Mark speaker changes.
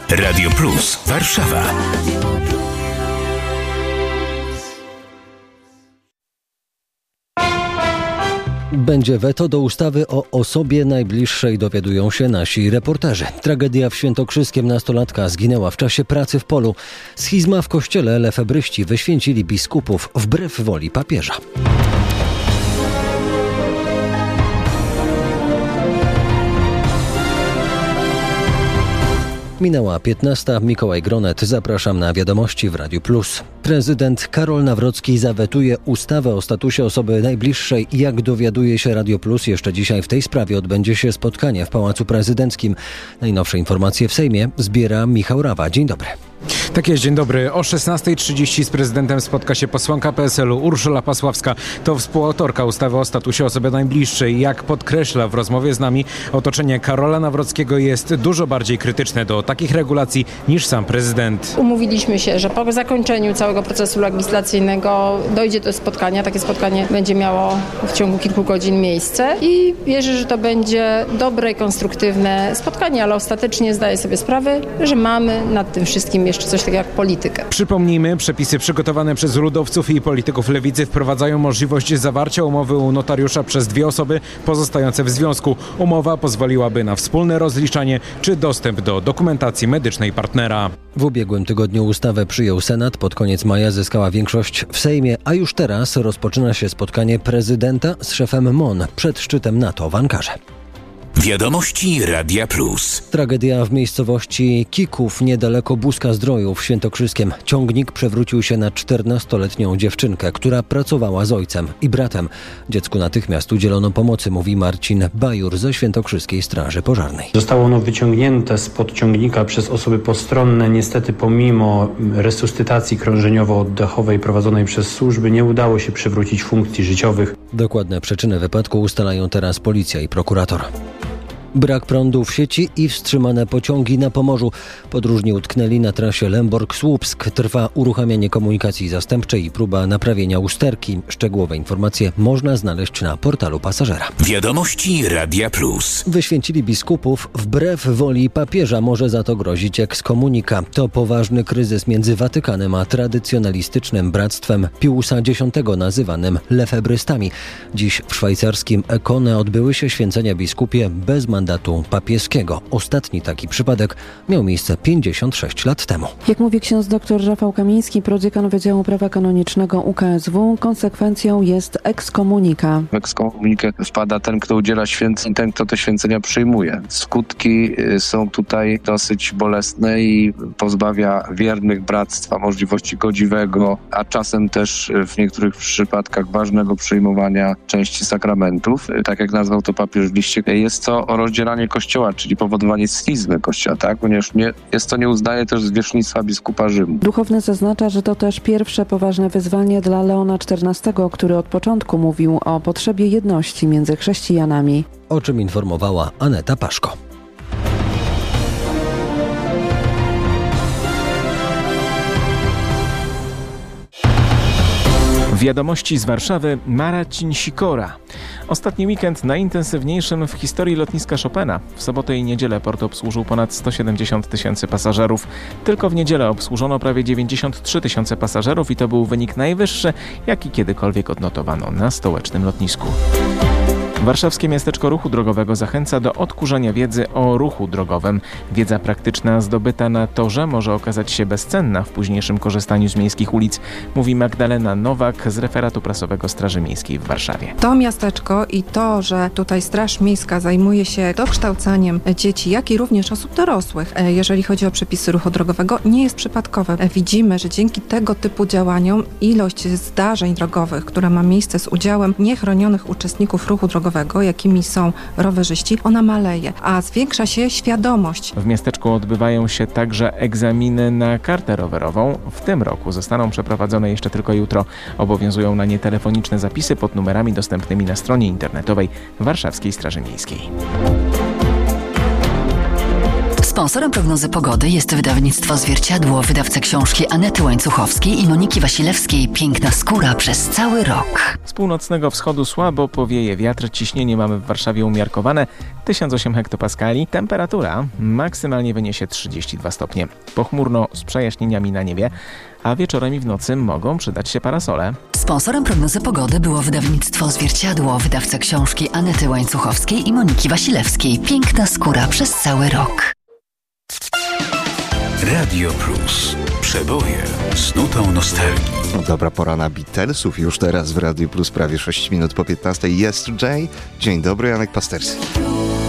Speaker 1: Radio Plus Warszawa.
Speaker 2: Będzie weto do ustawy o osobie najbliższej, dowiadują się nasi reporterzy. Tragedia w Świętokrzyskiem, nastolatka zginęła w czasie pracy w polu. Schizma w kościele, lefebryści wyświęcili biskupów wbrew woli papieża. Minęła 15. Mikołaj Gronet. Zapraszam na wiadomości w Radiu Plus. Prezydent Karol Nawrocki zawetuje ustawę o statusie osoby najbliższej. Jak dowiaduje się Radio Plus, jeszcze dzisiaj w tej sprawie odbędzie się spotkanie w Pałacu Prezydenckim. Najnowsze informacje w Sejmie zbiera Michał Rawa. Dzień dobry.
Speaker 3: Tak jest, dzień dobry. O 16:30 z prezydentem spotka się posłanka PSL-u Urszula Pasławska. To współautorka ustawy o statusie osoby najbliższej. Jak podkreśla w rozmowie z nami, otoczenie Karola Nawrockiego jest dużo bardziej krytyczne do takich regulacji niż sam prezydent.
Speaker 4: Umówiliśmy się, że po zakończeniu całego procesu legislacyjnego dojdzie do spotkania. Takie spotkanie będzie miało w ciągu kilku godzin miejsce i wierzę, że to będzie dobre i konstruktywne spotkanie, ale ostatecznie zdaję sobie sprawę, że mamy nad tym wszystkim jeszcze coś takiego jak politykę.
Speaker 3: Przypomnijmy, przepisy przygotowane przez ludowców i polityków lewicy wprowadzają możliwość zawarcia umowy u notariusza przez dwie osoby pozostające w związku. Umowa pozwoliłaby na wspólne rozliczanie czy dostęp do dokumentacji medycznej partnera.
Speaker 2: W ubiegłym tygodniu ustawę przyjął Senat. Pod koniec maja zyskała większość w Sejmie, a już teraz rozpoczyna się spotkanie prezydenta z szefem MON przed szczytem NATO w Ankarze.
Speaker 1: Wiadomości Radia Plus.
Speaker 2: Tragedia w miejscowości Kików niedaleko Buska-Zdroju w Świętokrzyskiem. Ciągnik przewrócił się na 14-letnią dziewczynkę, która pracowała z ojcem i bratem. Dziecku natychmiast udzielono pomocy, mówi Marcin Bajur ze Świętokrzyskiej Straży Pożarnej.
Speaker 5: Zostało ono wyciągnięte spod ciągnika przez osoby postronne. Niestety pomimo resuscytacji krążeniowo-oddechowej prowadzonej przez służby nie udało się przywrócić funkcji życiowych. Dokładne przyczyny wypadku ustalają teraz policja i prokurator. Brak prądu w sieci i wstrzymane pociągi na Pomorzu. Podróżni utknęli na trasie Lęborg-Słupsk. Trwa uruchamianie komunikacji zastępczej i próba naprawienia usterki. Szczegółowe informacje można znaleźć na portalu pasażera.
Speaker 1: Wiadomości Radia Plus.
Speaker 2: Wyświęcili biskupów wbrew woli papieża. Może za to grozić ekskomunika. To poważny kryzys między Watykanem a tradycjonalistycznym bractwem Piusa X, nazywanym lefebrystami. Dziś w szwajcarskim Ekone odbyły się święcenia biskupie bez mandatu papieskiego. Ostatni taki przypadek miał miejsce 56 lat temu.
Speaker 6: Jak mówi ksiądz dr Rafał Kamiński, prodziekan Wydziału Prawa Kanonicznego UKSW, konsekwencją jest ekskomunika.
Speaker 7: W ekskomunikę wpada ten, kto udziela święceń, ten, kto te święcenia przyjmuje. Skutki są tutaj dosyć bolesne i pozbawia wiernych bractwa możliwości godziwego, a czasem też w niektórych przypadkach ważnego przyjmowania części sakramentów. Tak jak nazwał to papież w liście, jest to rozdzielanie Kościoła, czyli powodowanie schizmy Kościoła, tak? Ponieważ jest to nieuznanie też zwierzchnictwa biskupa Rzymu.
Speaker 6: Duchowny zaznacza, że to też pierwsze poważne wyzwanie dla Leona XIV, który od początku mówił o potrzebie jedności między chrześcijanami.
Speaker 2: O czym informowała Aneta Paszko.
Speaker 8: Wiadomości z Warszawy, Marcin Sikora. Ostatni weekend najintensywniejszym w historii lotniska Chopina. W sobotę i niedzielę port obsłużył ponad 170 tysięcy pasażerów. Tylko w niedzielę obsłużono prawie 93 tysiące pasażerów i to był wynik najwyższy, jaki kiedykolwiek odnotowano na stołecznym lotnisku. Warszawskie Miasteczko Ruchu Drogowego zachęca do odkurzenia wiedzy o ruchu drogowym. Wiedza praktyczna zdobyta na torze może okazać się bezcenna w późniejszym korzystaniu z miejskich ulic, mówi Magdalena Nowak z referatu prasowego Straży Miejskiej w Warszawie.
Speaker 9: To miasteczko i to, że tutaj Straż Miejska zajmuje się dokształcaniem dzieci, jak i również osób dorosłych, jeżeli chodzi o przepisy ruchu drogowego, nie jest przypadkowe. Widzimy, że dzięki tego typu działaniom ilość zdarzeń drogowych, która ma miejsce z udziałem niechronionych uczestników ruchu drogowego, jakimi są rowerzyści, ona maleje, a zwiększa się świadomość.
Speaker 8: W miasteczku odbywają się także egzaminy na kartę rowerową. W tym roku zostaną przeprowadzone jeszcze tylko jutro. Obowiązują na nie telefoniczne zapisy pod numerami dostępnymi na stronie internetowej Warszawskiej Straży Miejskiej.
Speaker 10: Sponsorem prognozy pogody jest wydawnictwo Zwierciadło, wydawca książki Anety Łańcuchowskiej i Moniki Wasilewskiej Piękna skóra przez cały rok.
Speaker 8: Z północnego wschodu słabo powieje wiatr, ciśnienie mamy w Warszawie umiarkowane 1008 hektopaskali, temperatura maksymalnie wyniesie 32 stopnie. Pochmurno z przejaśnieniami na niebie, a wieczorem i w nocy mogą przydać się parasole.
Speaker 10: Sponsorem prognozy pogody było wydawnictwo Zwierciadło, wydawca książki Anety Łańcuchowskiej i Moniki Wasilewskiej Piękna skóra przez cały rok.
Speaker 1: Radio Plus. Przeboje z nutą nostalgii.
Speaker 11: Dobra pora na Beatlesów. Już teraz w Radio Plus prawie 6 minut po 15. Yesterday. Dzień dobry, Janek Pasterski.